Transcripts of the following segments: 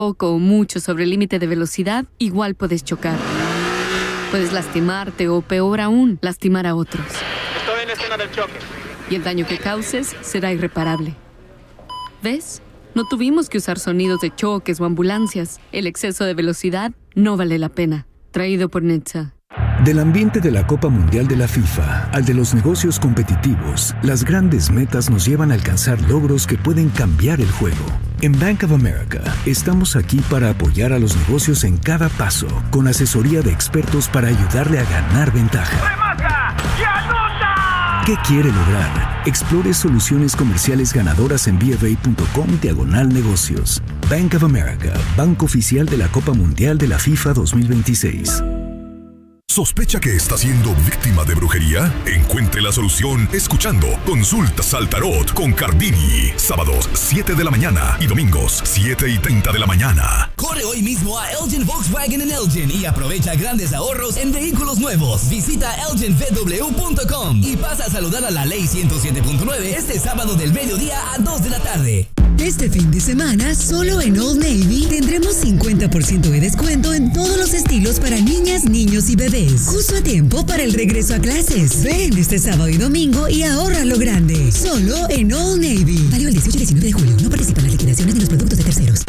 poco o mucho sobre el límite de velocidad, igual puedes chocar. Puedes lastimarte o, peor aún, lastimar a otros. Estoy en la escena del choque. Y el daño que causes será irreparable. ¿Ves? No tuvimos que usar sonidos de choques o ambulancias. El exceso de velocidad no vale la pena. Traído por NHTSA. Del ambiente de la Copa Mundial de la FIFA al de los negocios competitivos, las grandes metas nos llevan a alcanzar logros que pueden cambiar el juego. En Bank of America, estamos aquí para apoyar a los negocios en cada paso, con asesoría de expertos para ayudarle a ganar ventaja. ¡Remata! ¡Y anota! ¿Qué quiere lograr? Explore soluciones comerciales ganadoras en BofA.com/negocios. Bank of America, banco oficial de la Copa Mundial de la FIFA 2026. ¿Sospecha que está siendo víctima de brujería? Encuentre la solución escuchando Consultas al Tarot con Cardini. Sábados 7 de la mañana y domingos 7:30 de la mañana. Corre hoy mismo a Elgin Volkswagen en Elgin y aprovecha grandes ahorros en vehículos nuevos. Visita elginvw.com y pasa a saludar a la Ley 107.9 este sábado del mediodía a 2 de la tarde. Este fin de semana, solo en Old Navy, tendremos 50% de descuento en todos los estilos para niñas, niños y bebés. Justo a tiempo para el regreso a clases. Ven este sábado y domingo y ahorra lo grande. Solo en Old Navy. Válido el 18 y 19 de julio. No participan las liquidaciones ni los productos de terceros.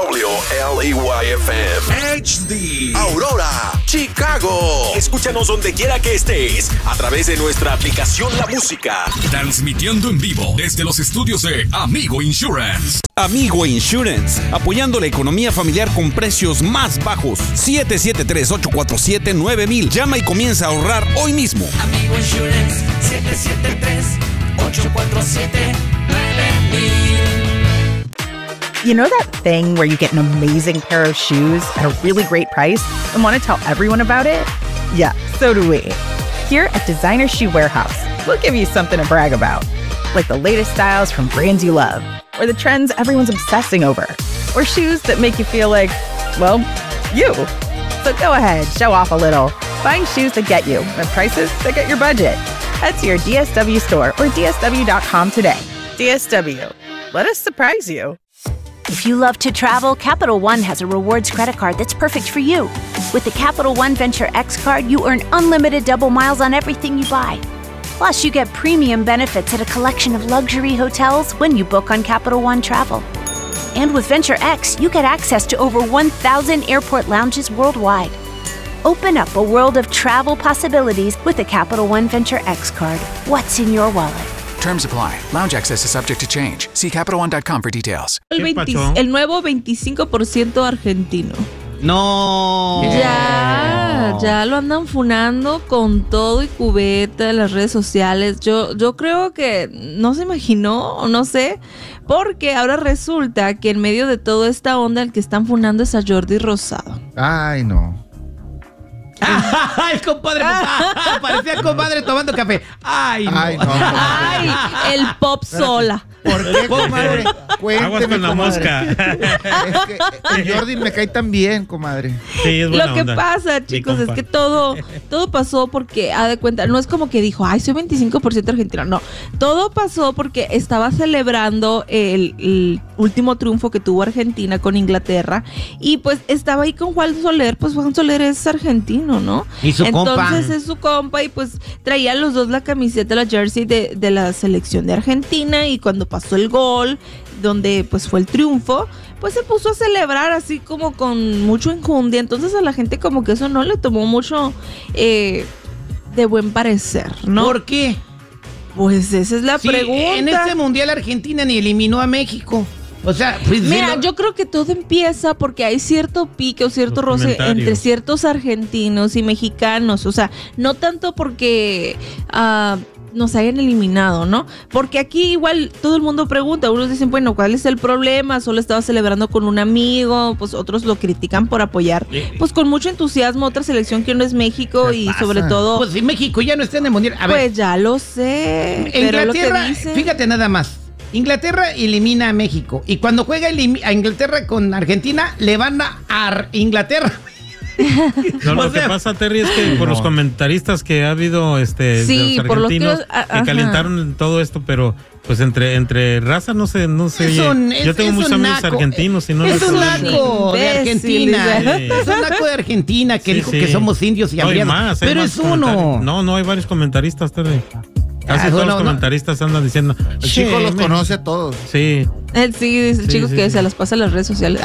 WLEYFM HD Aurora, Chicago. Escúchanos donde quiera que estés a través de nuestra aplicación La Música. Transmitiendo en vivo desde los estudios de Amigo Insurance. Amigo Insurance, apoyando la economía familiar con precios más bajos. 773-847-9000. Llama y comienza a ahorrar hoy mismo. Amigo Insurance, 773-847-9000. You know that thing where you get an amazing pair of shoes at a really great price and want to tell everyone about it? Yeah, so do we. Here at Designer Shoe Warehouse, we'll give you something to brag about, like the latest styles from brands you love, or the trends everyone's obsessing over, or shoes that make you feel like, well, you. So go ahead, show off a little. Find shoes that get you at prices that get your budget. Head to your DSW store or DSW.com today. DSW. Let us surprise you. If you love to travel, Capital One has a rewards credit card that's perfect for you. With the Capital One Venture X card, you earn unlimited double miles on everything you buy. Plus, you get premium benefits at a collection of luxury hotels when you book on Capital One Travel. And with Venture X, you get access to over 1,000 airport lounges worldwide. Open up a world of travel possibilities with the Capital One Venture X card. What's in your wallet? Terms apply. Lounge access is subject to change. See CapitalOne.com for details. El nuevo 25% argentino. No. Ya lo andan funando con todo y cubeta en las redes sociales. Yo creo que no se imaginó, o no sé, porque ahora resulta que en medio de toda esta onda el que están funando es a Jordi Rosado. Ay, no. El compadre, parecía compadre tomando café. Ay, no. Ay, el pop sola. ¿Por qué, comadre? Cuénteme, aguas con la comadre. mosca. Es que el Jordi me cae tan bien, comadre. Sí, es buena Lo que onda. pasa, chicos, es que todo pasó porque, haz de cuenta, no es como que dijo, ay, soy 25% argentino. No, todo pasó porque estaba celebrando el último triunfo que tuvo Argentina con Inglaterra y pues estaba ahí con Juan Soler. Pues Juan Soler es argentino, ¿no? Y su compa. Entonces es su compa y pues traían los dos la camiseta, la jersey de la selección de Argentina, y cuando pasó el gol, donde pues fue el triunfo, pues se puso a celebrar así como con mucho enjundia. Entonces a la gente como que eso no le tomó mucho de buen parecer, ¿no? ¿Por qué? Pues esa es la pregunta. En este mundial Argentina ni eliminó a México. O sea, pues, mira, yo creo que todo empieza porque hay cierto pique o cierto roce entre ciertos argentinos y mexicanos. O sea, no tanto porque nos hayan eliminado, ¿no? Porque aquí igual todo el mundo pregunta. Unos dicen, bueno, ¿cuál es el problema? Solo estaba celebrando con un amigo. Pues otros lo critican por apoyar, pues con mucho entusiasmo, otra selección que no es México. Y sobre todo, pues si México ya no está en el mundial. A ver, pues ya lo sé. Pero lo que dice, fíjate nada más. Inglaterra elimina a México. Y cuando juega a Inglaterra con Argentina, le van a Inglaterra. No, lo que pasa, Terry, es que por los comentaristas que ha habido sí, de los por los argentinos que calentaron todo esto, pero pues entre raza no sé. Yo tengo muchos amigos argentinos y no es un naco de Argentina. Sí. Es un naco de Argentina que dijo que somos indios y hambriados. Pero es uno. No hay varios comentaristas, Terry. Casi todos los comentaristas andan diciendo. El chico los conoce a todos. Sí. Él sí, dice el chico que se las pasa en las redes sociales.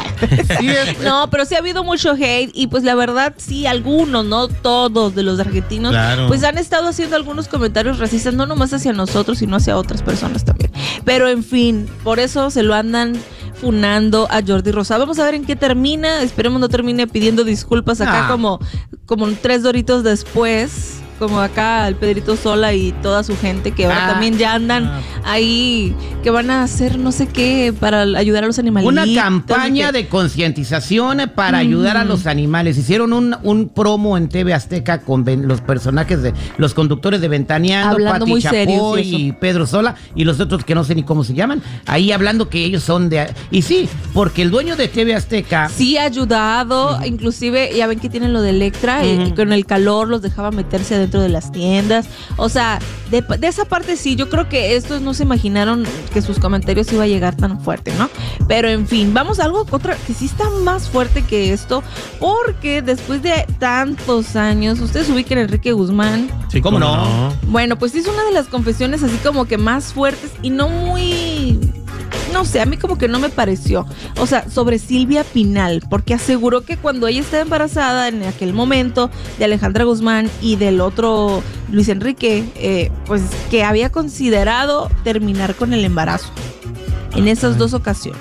No, pero sí ha habido mucho hate y pues la verdad sí, algunos, no todos de los argentinos, pues han estado haciendo algunos comentarios racistas, no nomás hacia nosotros, sino hacia otras personas también. Pero en fin, por eso se lo andan funando a Jordi Rosado. Vamos a ver en qué termina. Esperemos no termine pidiendo disculpas acá como 3 doritos después. Como acá el Pedrito Sola y toda su gente que ahora también ya andan ahí, que van a hacer no sé qué para ayudar a los animalitos. Una campaña de concientización para ayudar a los animales. Hicieron un promo en TV Azteca con los personajes de los conductores de Ventaneando, Pati Chapoy y Pedro Sola y los otros que no sé ni cómo se llaman. Ahí hablando que ellos son de... Y sí, porque el dueño de TV Azteca... Sí ha ayudado, inclusive ya ven que tienen lo de Electra y con el calor los dejaba meterse dentro de las tiendas, o sea, de esa parte sí, yo creo que estos no se imaginaron que sus comentarios iba a llegar tan fuerte, ¿no? Pero en fin, vamos a otra que sí está más fuerte que esto, porque después de tantos años, ustedes ubican a Enrique Guzmán. Sí, ¿cómo no? Bueno, pues hizo una de las confesiones así como que más fuertes y no muy... No sé, a mí como que no me pareció. O sea, sobre Silvia Pinal, porque aseguró que cuando ella estaba embarazada en aquel momento de Alejandra Guzmán y del otro Luis Enrique, pues que había considerado terminar con el embarazo en esas 2 ocasiones.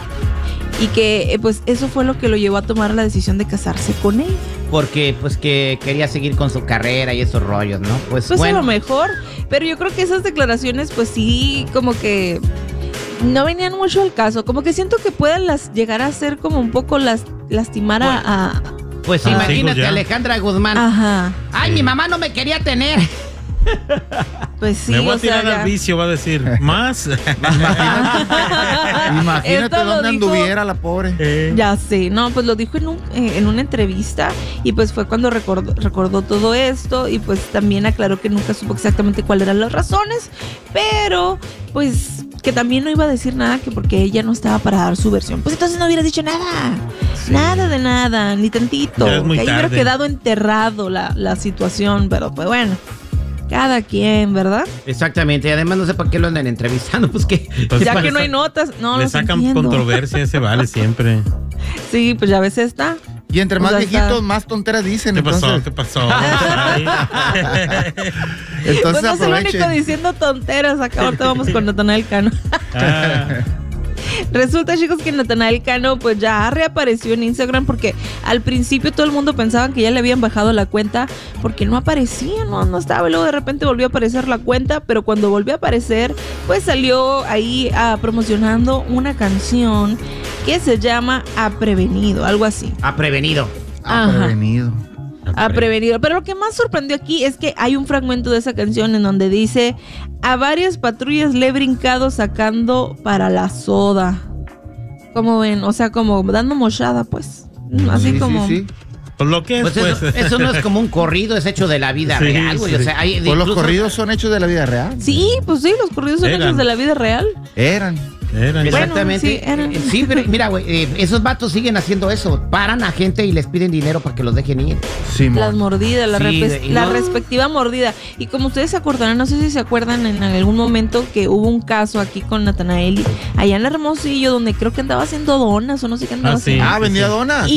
Y que pues eso fue lo que lo llevó a tomar la decisión de casarse con él. Porque pues que quería seguir con su carrera y esos rollos, ¿no? Pues bueno. A lo mejor, pero yo creo que esas declaraciones pues sí, como que... no venían mucho al caso, como que siento que puedan llegar a ser como un poco lastimar a pues imagínate Alejandra Guzmán. Ajá. Ay, mi mamá no me quería tener. Pues sí, me voy a tirar al vicio, va a decir, más. Imagínate dónde anduviera la pobre. Ya sé, no, pues lo dijo en una entrevista y pues fue cuando recordó todo esto y pues también aclaró que nunca supo exactamente cuáles eran las razones, pero pues que también no iba a decir nada que porque ella no estaba para dar su versión. Pues entonces no hubiera dicho nada. Sí. Nada de nada, ni tantito. Que ahí hubiera quedado enterrado la situación, pero pues bueno. Cada quien, ¿verdad? Exactamente, y además no sé para qué lo andan entrevistando, pues que... Pues ya que no hay notas, no le sacan controversia, se vale siempre. Sí, pues ya ves esta. Y entre más viejitos, más tonteras dicen. ¿Qué pasó? Entonces pues no soy el único diciendo tonteras, acá ahorita vamos con Natanael Cano. Resulta, chicos, que Natanael Cano pues ya reapareció en Instagram porque al principio todo el mundo pensaba que ya le habían bajado la cuenta porque no aparecía, no estaba, y luego de repente volvió a aparecer la cuenta, pero cuando volvió a aparecer pues salió ahí promocionando una canción que se llama A Prevenido, algo así. A Prevenido. A Prevenido. Pero lo que más sorprendió aquí es que hay un fragmento de esa canción en donde dice: a varias patrullas le he brincado sacando para la soda. ¿Cómo ven? O sea, como dando mochada, pues. Así como... Sí. Pues lo que es, eso no es como un corrido, es hecho de la vida real, güey. O sea, pues los corridos son hechos de la vida real. Sí, pues sí, los corridos son hechos de la vida real. Eran. Exactamente. Bueno, sí, pero mira, güey, esos vatos siguen haciendo eso. Paran a gente y les piden dinero para que los dejen ir. Sí, las mordidas, la respectiva mordida. Y como ustedes se acordarán, no sé si se acuerdan en algún momento que hubo un caso aquí con Natanael allá en Hermosillo, donde creo que andaba haciendo donas o no sé qué andaba haciendo. vendía donas.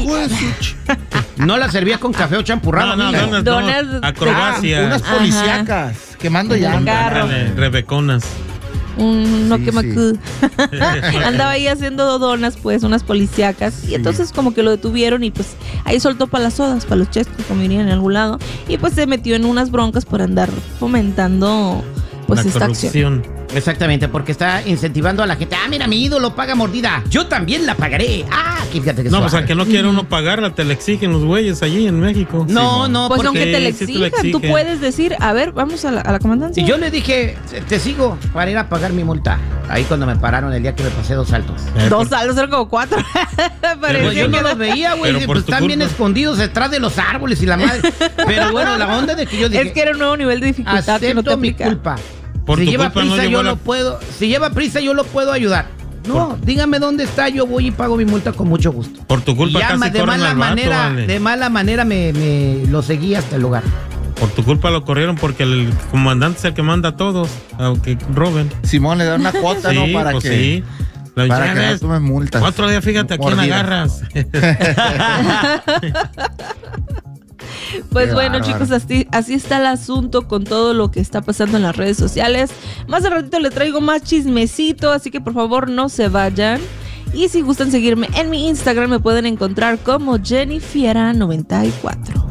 No las servía con café o champurrado. No, donas acrobacia. Unas policíacas quemando llantas. Rebeconas. No que macu. Andaba ahí haciendo donas, pues, unas policíacas. Y entonces como que lo detuvieron y pues ahí soltó para las sodas, para los chescos, como dirían en algún lado. Y pues se metió en unas broncas por andar fomentando pues la esta corrupción. acción. Exactamente, porque está incentivando a la gente. Ah, mira, mi ídolo paga mordida. Yo también la pagaré. Ah, fíjate que no, pues al que no quiere uno pagarla, te la exigen los güeyes allí en México. No, no, pues aunque te la exijan, tú puedes decir, a ver, vamos a la comandancia. Y yo le dije, te sigo para ir a pagar mi multa. Ahí cuando me pararon el día que me pasé 2 saltos. 2 saltos, eran como 4. Pero yo no los veía, güey. Pues están bien escondidos detrás de los árboles y la madre. Pero bueno, la onda de que yo dije... Es que era un nuevo nivel de dificultad que no te aplica. Mi culpa. Si lleva prisa, yo lo puedo. Si lleva prisa, yo lo puedo ayudar. No, dígame dónde está, yo voy y pago mi multa con mucho gusto. Por tu culpa ya, casi de mala manera, vale. De mala manera me lo seguí hasta el lugar. Por tu culpa lo corrieron porque el comandante es el que manda a todos, aunque roben. Simón le da una cuota, sí, ¿no? Para pues que... Sí. Para que no tomen multas. Otro día, fíjate, ¿a quién agarras? Pues bueno, chicos, así está el asunto con todo lo que está pasando en las redes sociales. Más de ratito le traigo más chismecito, así que por favor no se vayan. Y si gustan seguirme en mi Instagram, me pueden encontrar como Jennifiera94.